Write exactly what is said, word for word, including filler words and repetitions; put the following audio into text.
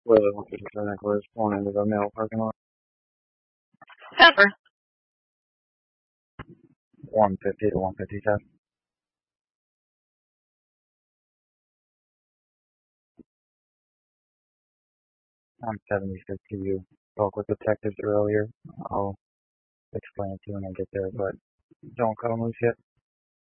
Whether which is the necklace going into the mail parking lot. Pepper. one fifty to one fifty-seven. I'm seventy-six to you. Spoke with detectives earlier. I'll explain it to you when I get there, but don't cut them loose yet.